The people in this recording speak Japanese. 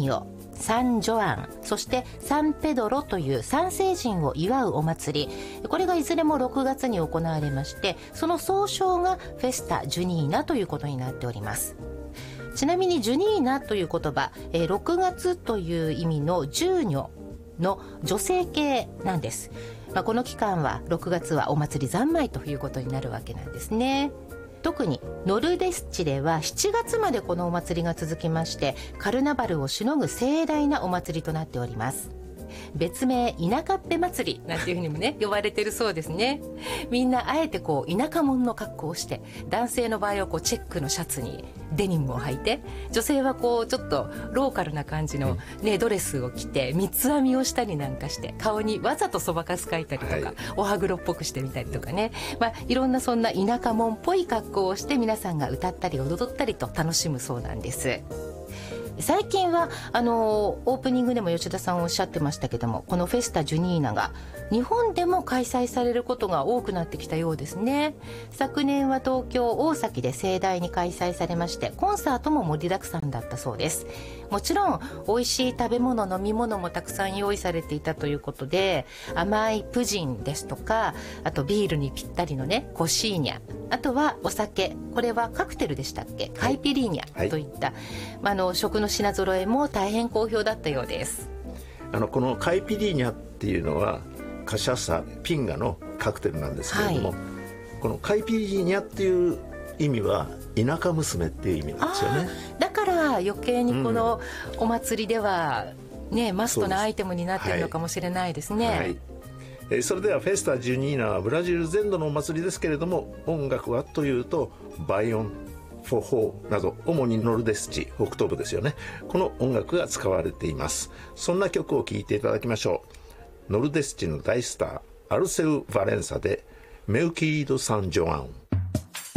ニョ、サンジョアン、そしてサンペドロという3聖人を祝うお祭り、これがいずれも6月に行われまして、その総称がフェスタ・ジュニーナということになっております。ちなみにジュニーナという言葉、6月という意味のジューニョの女性系なんです。この期間は6月はお祭り三昧ということになるわけなんですね。特にノルデスチでは7月までこのお祭りが続きまして、カルナバルをしのぐ盛大なお祭りとなっております。別名田舎っぺ祭りなんていうふうにもね呼ばれてるそうですね。みんなあえてこう田舎者の格好をして、男性の場合はこうチェックのシャツにデニムを履いて、女性はこうちょっとローカルな感じの、ドレスを着て三つ編みをしたりなんかして、顔にわざとそばかす描いたりとか、お歯黒っぽくしてみたりとかね、いろんなそんな田舎者っぽい格好をして皆さんが歌ったり踊ったりと楽しむそうなんです。最近はオープニングでも吉田さんおっしゃってましたけども、このフェスタ・ジュニーナが日本でも開催されることが多くなってきたようですね。昨年は東京大崎で盛大に開催されまして、コンサートも盛りだくさんだったそうです。もちろん美味しい食べ物飲み物もたくさん用意されていたということで、甘いプジンですとか、あとビールにぴったりのねコシーニャ、あとはお酒、これはカクテルでしたっけ、カイピリーニャといった、食の品揃えも大変好評だったようです。 このカイピリーニャっていうのはカシャサピンガのカクテルなんですけれども、このカイピリーニャっていう意味は田舎娘っていう意味なんですよね。 だから余計にこのお祭りではマストなアイテムになっているのかもしれないですね。 それではフェスタ・ジュニーナはブラジル全土のお祭りですけれども、音楽はというとバイオン、フォホーなど主にノルデスチ北東部ですよね、この音楽が使われています。そんな曲を聴いていただきましょう。ノルデスチの大スターアルセウ・バレンサでメウキリード・サン・ジョアン。